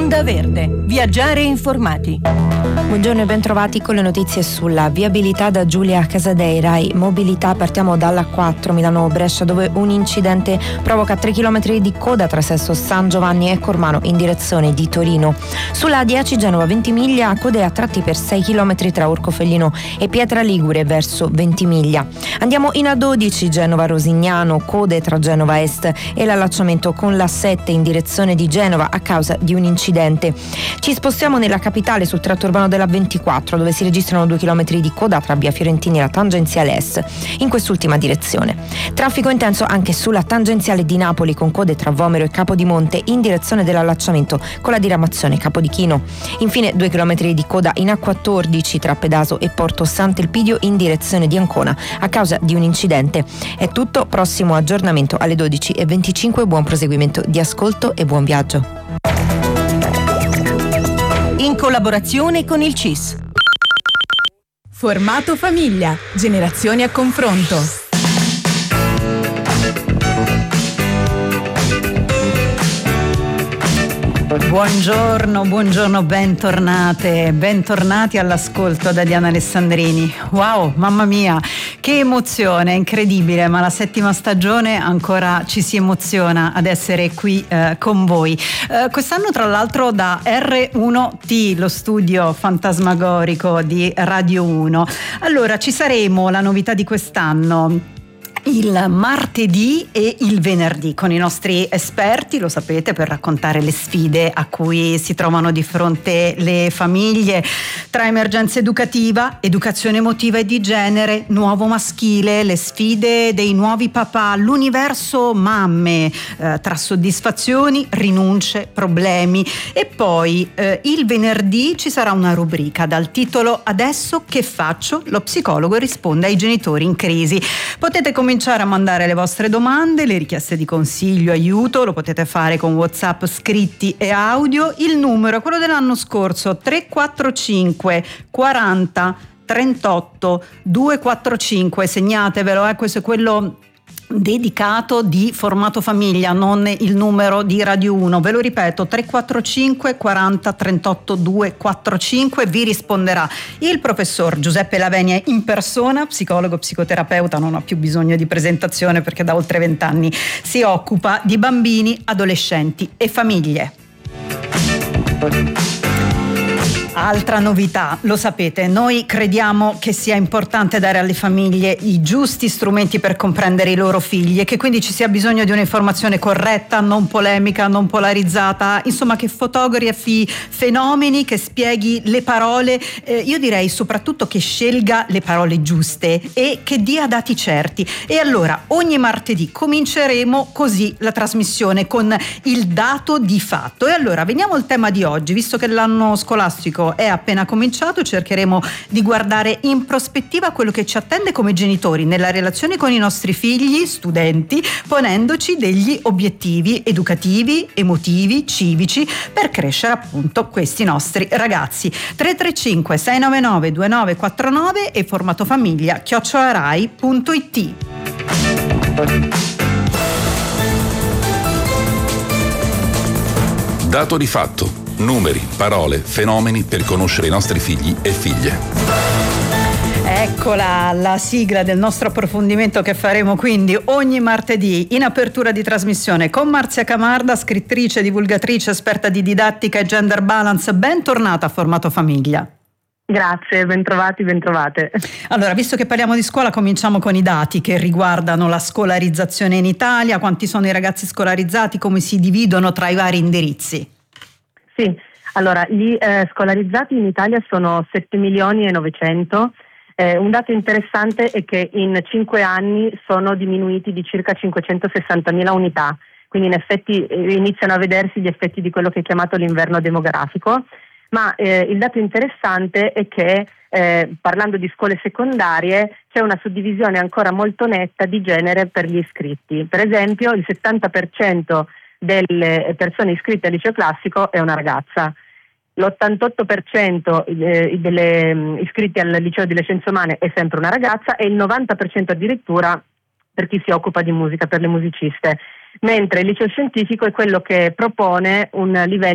Onda Verde. Viaggiare informati. Buongiorno e bentrovati con le notizie sulla viabilità da Giulia Casadeira. Mobilità, partiamo dalla 4 Milano-Brescia, dove un incidente provoca 3 km di coda tra Sesto San Giovanni e Cormano in direzione di Torino. Sulla A10 Genova-Ventimiglia, code a tratti per 6 km tra Orcofelino e Pietra Ligure verso Ventimiglia. Andiamo in A12 Genova-Rosignano, code tra Genova Est e l'allacciamento con la 7 in direzione di Genova a causa di un incidente. Ci spostiamo nella capitale sul tratto urbano della 24, dove si registrano 2 km di coda tra via Fiorentini e la tangenziale est in quest'ultima direzione. Traffico intenso anche sulla tangenziale di Napoli, con code tra Vomero e Capodimonte in direzione dell'allacciamento con la diramazione Capodichino. Infine 2 km di coda in A14 tra Pedaso e Porto Sant'Elpidio in direzione di Ancona a causa di un incidente. È tutto, prossimo aggiornamento alle 12:25. Buon proseguimento di ascolto e buon viaggio. In collaborazione con il CIS. Formato famiglia, generazioni a confronto. Buongiorno, bentornati all'ascolto da Diana Alessandrini. Wow, mamma mia, che emozione, incredibile, ma la 7ª stagione ancora ci si emoziona ad essere qui con voi. Quest'anno tra l'altro da R1T, lo studio fantasmagorico di Radio 1. Allora, ci saremo, la novità di quest'anno, il martedì e il venerdì con i nostri esperti, lo sapete, per raccontare le sfide a cui si trovano di fronte le famiglie, tra emergenza educativa, educazione emotiva e di genere, nuovo maschile, le sfide dei nuovi papà, l'universo mamme, tra soddisfazioni, rinunce, problemi. E poi il venerdì ci sarà una rubrica dal titolo "Adesso che faccio?". Lo psicologo risponde ai genitori in crisi. Potete cominciare a mandare le vostre domande, le richieste di consiglio, aiuto, lo potete fare con WhatsApp scritti e audio. Il numero è quello dell'anno scorso, 345 40 38 245, segnatevelo, questo è quello dedicato di Formato Famiglia, non il numero di Radio 1. Ve lo ripeto, 345 40 38 245. Vi risponderà il professor Giuseppe Lavenia in persona, psicologo, psicoterapeuta, non ha più bisogno di presentazione perché da oltre 20 anni si occupa di bambini, adolescenti e famiglie. Altra novità, lo sapete, noi crediamo che sia importante dare alle famiglie i giusti strumenti per comprendere i loro figli e che quindi ci sia bisogno di un'informazione corretta, non polemica, non polarizzata, insomma che fotografi fenomeni, che spieghi le parole, io direi soprattutto che scelga le parole giuste e che dia dati certi. E allora ogni martedì cominceremo così la trasmissione con il dato di fatto. E allora veniamo al tema di oggi, visto che l'anno scolastico è appena cominciato, cercheremo di guardare in prospettiva quello che ci attende come genitori nella relazione con i nostri figli, studenti, ponendoci degli obiettivi educativi, emotivi, civici per crescere appunto questi nostri ragazzi. 335 699 2949 e formatofamiglia@rai.it. Dato di fatto. Numeri, parole, fenomeni per conoscere i nostri figli e figlie. Eccola la sigla del nostro approfondimento che faremo quindi ogni martedì in apertura di trasmissione con Marzia Camarda, scrittrice, divulgatrice, esperta di didattica e gender balance. Bentornata a Formato Famiglia. Grazie, bentrovati, bentrovate. Allora, visto che parliamo di scuola, cominciamo con i dati che riguardano la scolarizzazione in Italia. Quanti sono i ragazzi scolarizzati? Come si dividono tra i vari indirizzi? Sì, allora gli scolarizzati in Italia sono 7.900.000. Un dato interessante è che in 5 anni sono diminuiti di circa 560.000 unità, quindi in effetti iniziano a vedersi gli effetti di quello che è chiamato l'inverno demografico, ma il dato interessante è che parlando di scuole secondarie c'è una suddivisione ancora molto netta di genere per gli iscritti. Per esempio il 70% delle persone iscritte al liceo classico è una ragazza, l'88% delle iscritti al liceo di le scienze umane è sempre una ragazza e il 90% addirittura per chi si occupa di musica, per le musiciste, mentre il liceo scientifico è quello che propone un livello